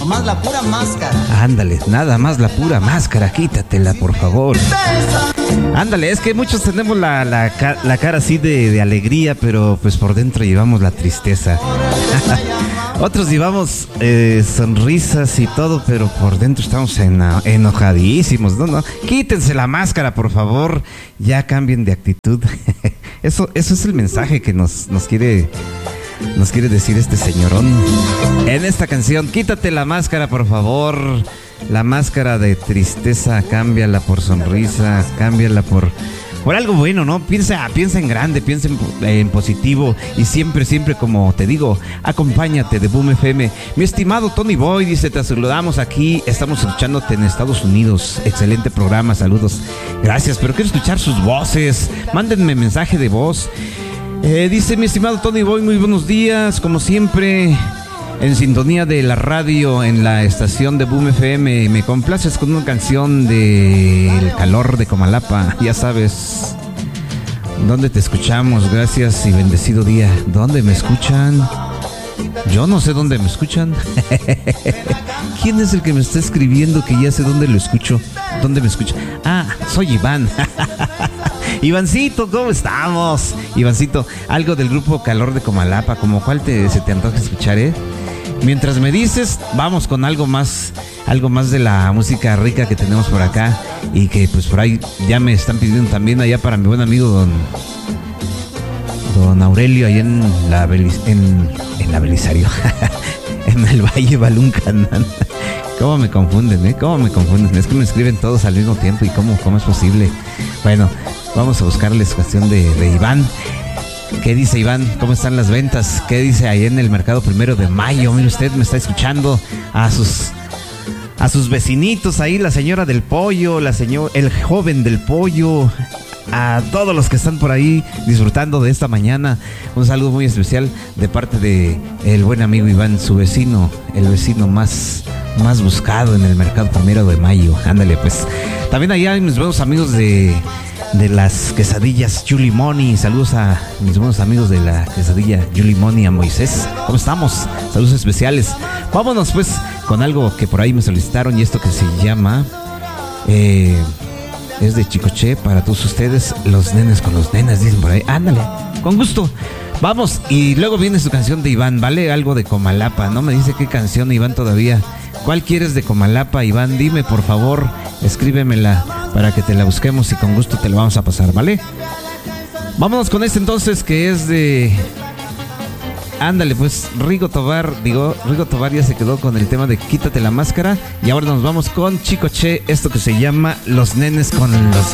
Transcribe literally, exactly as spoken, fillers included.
Nomás la pura máscara. Ándale, nada más la pura máscara, quítatela, por favor. Ándale, es que muchos tenemos la, la, la cara así de, de alegría, pero pues por dentro llevamos la tristeza. Otros llevamos eh, sonrisas y todo, pero por dentro estamos eno- enojadísimos. No, no, quítense la máscara, por favor. Ya cambien de actitud. Eso, eso es el mensaje que nos, nos quiere... Nos quiere decir este señorón en esta canción. Quítate la máscara, por favor. La máscara de tristeza, cámbiala por sonrisa, cámbiala por, por algo bueno, ¿no? Piensa, piensa en grande, piensa en, en positivo. Y siempre, siempre, como te digo, acompáñate de Boom F M. Mi estimado Tony Boy dice, te saludamos aquí. Estamos escuchándote en Estados Unidos. Excelente programa, saludos. Gracias, pero quiero escuchar sus voces. Mándenme mensaje de voz. Eh, dice mi estimado Tony Boy, muy buenos días, como siempre, en sintonía de la radio en la estación de Boom F M. Me complaces con una canción de El Calor de Comalapa, ya sabes. ¿Dónde te escuchamos? Gracias y bendecido día. ¿Dónde me escuchan? Yo no sé dónde me escuchan. ¿Quién es el que me está escribiendo que ya sé dónde lo escucho? ¿Dónde me escucha? Ah, soy Iván. Ivancito, ¿cómo estamos? Ivancito, algo del grupo Calor de Comalapa, como cuál te, se te antoja escuchar, ¿eh? Mientras me dices, vamos con algo más, algo más de la música rica que tenemos por acá y que pues por ahí ya me están pidiendo también allá para mi buen amigo don, don Aurelio, allá en la Beliz, en, en la Belisario, en el Valle Baluncanán. ¿Cómo me confunden, eh? ¿Cómo me confunden? Es que me escriben todos al mismo tiempo y cómo, cómo es posible. Bueno, vamos a buscarles cuestión de, de Iván. ¿Qué dice Iván? ¿Cómo están las ventas? ¿Qué dice ahí en el mercado Primero de Mayo? Mire, usted me está escuchando a sus a sus vecinitos ahí, la señora del pollo, la señora, el joven del pollo, a todos los que están por ahí disfrutando de esta mañana. Un saludo muy especial de parte de el buen amigo Iván, su vecino, el vecino más más buscado en el mercado Primero de Mayo. Ándale, pues. También allá hay mis buenos amigos de, de las quesadillas Julie Money. Saludos a mis buenos amigos de la quesadilla Julie Money, a Moisés. ¿Cómo estamos? Saludos especiales. Vámonos pues con algo que por ahí me solicitaron y esto que se llama eh, es de Chicoche para todos ustedes, los nenes con los nenas, dicen por ahí. Ándale, con gusto. Vamos, y luego viene su canción de Iván, ¿vale? Algo de Comalapa. No me dice qué canción, Iván, todavía. ¿Cuál quieres de Comalapa, Iván? Dime, por favor, escríbemela para que te la busquemos y con gusto te la vamos a pasar, ¿vale? Vámonos con este entonces, que es de... Ándale, pues, Rigo Tobar, digo, Rigo Tobar ya se quedó con el tema de Quítate la Máscara. Y ahora nos vamos con Chicoche, esto que se llama Los Nenes con los